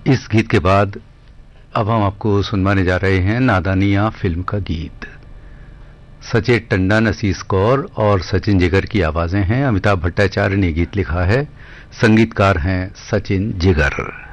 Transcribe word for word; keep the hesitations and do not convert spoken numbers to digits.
इस गीत के बाद अब हम आपको सुनवाने जा रहे हैं नादानियां फिल्म का गीत। सचेत टंडन, आशीष कौर और सचिन जिगर की आवाजें हैं। अमिताभ भट्टाचार्य ने गीत लिखा है, संगीतकार हैं सचिन जिगर।